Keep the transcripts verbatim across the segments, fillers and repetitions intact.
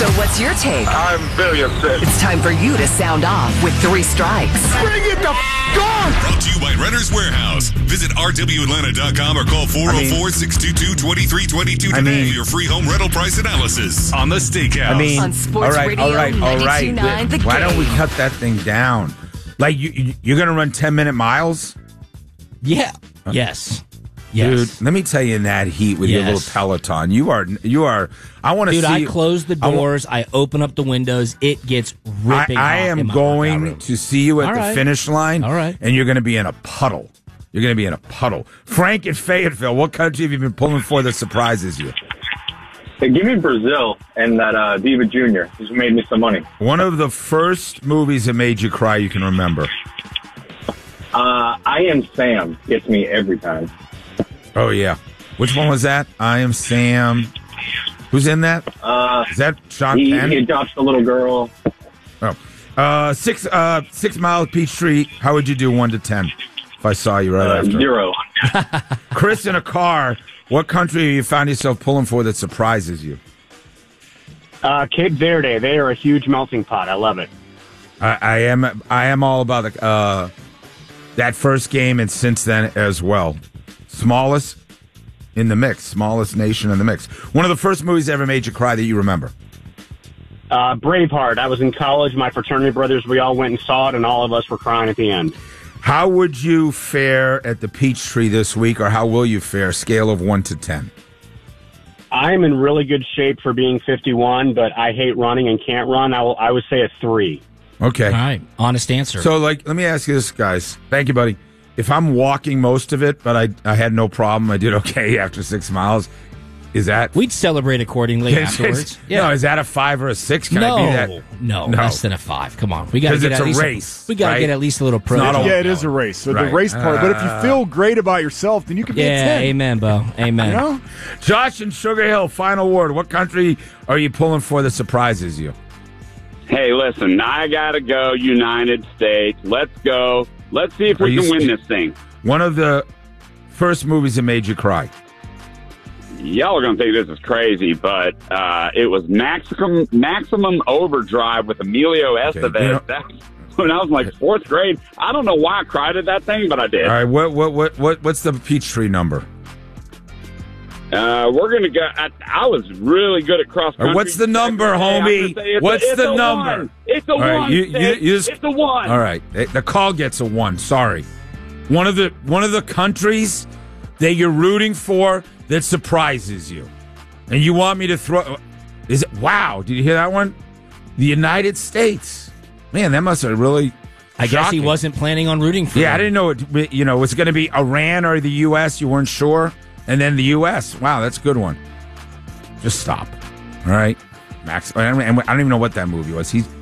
So what's your take? I'm very upset. It's time for you to sound off with Three Strikes. Bring it the f*** on! Brought to you by Renter's Warehouse. Visit R W Atlanta dot com or call four oh four, six two two, two three two two today I mean, for your free home rental price analysis on the Steakhouse. I mean, On Sports all right, Radio all right, all right. ninety-two point nine The Why don't we Game. cut that thing down? Like, you, you, you're going to run ten-minute miles? Yeah. Yes. Yes. Dude, let me tell you, in that heat with your Yes. little Peloton, you are, you are, I want to Dude, see. I close the I wa- doors. I, open up the windows. It gets I, ripping I hot in am my going workout room. to see you at All the right. finish line. All right. And you're going to be in a puddle. You're going to be in a puddle. Frank in Fayetteville, what country have you been pulling for that surprises you? Hey, give me Brazil and that uh, Diva Junior He's made me some money. One of the first movies that made you cry you can remember. Uh, I Am Sam gets me every time. Oh, yeah. Which one was that? I Am Sam. Who's in that? Uh, Is that Sean he, Penn? he adopts the little girl. Oh. Uh, six, uh, six miles Peachtree. How would you do one to ten if I saw you right Uh, after? zero. Chris, in a car, what country have you found yourself pulling for that surprises you? Uh, Cape Verde, they are a huge melting pot. I love it. I, I am I am all about the, uh, that first game and since then as well. Smallest in the mix. Smallest nation in the mix. One of the first movies that ever made you cry that you remember. Uh, Braveheart, I was in college. My fraternity brothers, we all went and saw it, and all of us were crying at the end. How would you fare at the Peachtree this week, or how will you fare, scale of one to ten? I'm in really good shape for being fifty-one, but I hate running and can't run. I, will, I would say a three. Okay. All right. Honest answer. So, like, let me ask you this, guys. Thank you, buddy. If I'm walking most of it, but I, I had no problem, I did okay after six miles, is that... We'd celebrate accordingly afterwards. No, is that a five or a six? Can no, I be that? no, No. less than a five. Come on, we got to 'Cause get it's at a least race, we got to right? get at least a little pro. not a- Yeah, it is a race. So Right. the race part. but if you feel great about yourself, then you can be Yeah, a ten. amen, Bo. Amen. You know? Josh in Sugar Hill, final word. What country are you pulling for that surprises you? Hey, listen, I got to go United States. Let's go. Let's see if Are we you can win st- this thing. One of the first movies that made you cry. Y'all are going to think this is crazy, but uh, it was Maximum Maximum Overdrive with Emilio Estevez. you know- That was when I was in like fourth grade. I don't know why I cried at that thing, but I did. All right, what what what what what's the Peachtree number? Uh, we're going to go. I, I was really good at cross Or country. what's the number, Hey, I have homie? to say it's What's a, it's the a number? One. It's a All right, one. you- you- Sid. you just- it's a one. All right, the call gets a one. Sorry, one of the one of the countries that you're rooting for that surprises you, and you want me to throw. Is it? Wow! Did you hear that one? The United States. Man, that must have really. I guess he shocking. wasn't planning on rooting for. Yeah, I them. didn't know it. You know, was it going to be Iran or the U S? You weren't sure, and then the U S. Wow, that's a good one. Just stop. All right, Max. I don't I don't even know what that movie was. He's.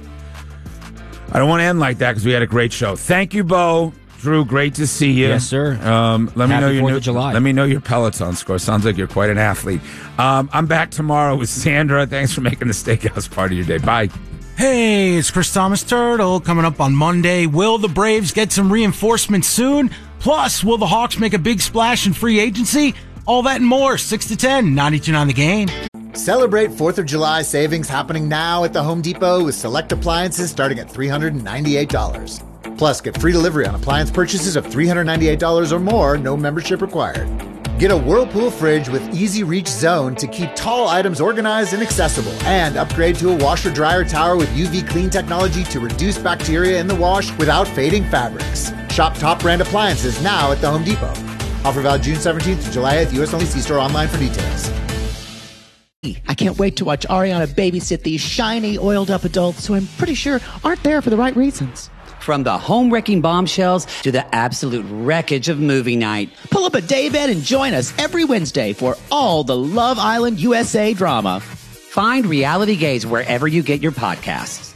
I don't want to end like that because we had a great show. Thank you, Bo. Drew, great to see you. Yes, sir. Um, let me Happy know your Fourth new, of July. Let me know your Peloton score. Sounds like you're quite an athlete. Um, I'm back tomorrow with Sandra. Thanks for making the Steakhouse part of your day. Bye. Hey, it's Chris Thomas Turtle coming up on Monday. Will the Braves get some reinforcements soon? Plus, will the Hawks make a big splash in free agency? All that and more. six to ten, ninety-two point nine The Game. Celebrate fourth of July savings happening now at the Home Depot with select appliances starting at three hundred ninety-eight dollars. Plus, get free delivery on appliance purchases of three hundred ninety-eight dollars or more, no membership required. Get a Whirlpool fridge with easy reach zone to keep tall items organized and accessible. And upgrade to a washer dryer tower with U V clean technology to reduce bacteria in the wash without fading fabrics. Shop top brand appliances now at the Home Depot. Offer valid June seventeenth to July eighth, U S only. See store online for details. I can't wait to watch Ariana babysit these shiny, oiled-up adults who I'm pretty sure aren't there for the right reasons. From the home-wrecking bombshells to the absolute wreckage of movie night. Pull up a daybed and join us every Wednesday for all the Love Island U S A drama. Find Reality Gaze wherever you get your podcasts.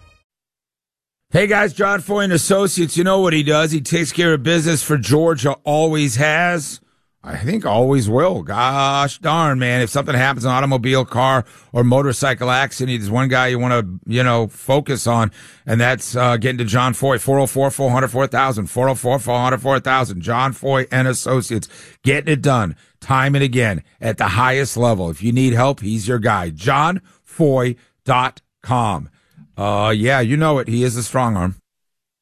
Hey guys, John Foy and Associates. You know what he does? He takes care of business for Georgia. Always has. I think always will. Gosh darn, man. If something happens in an automobile, car, or motorcycle accident, there's one guy you want to, you know, focus on, and that's uh, getting to John Foy. four oh four, four hundred, four thousand. four oh four, four hundred, four thousand. John Foy and Associates. Getting it done time and again at the highest level. If you need help, he's your guy. John Foy dot com. Uh, yeah, you know it. He is a strong arm.